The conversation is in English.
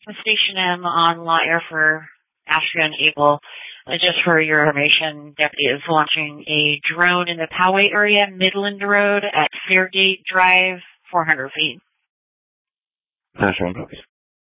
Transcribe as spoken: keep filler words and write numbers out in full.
Station M on Lot Air for Astria and Able. Uh, just for your information, Deputy is launching a drone in the Poway area, Midland Road at Fairgate Drive, four hundred feet. Astria,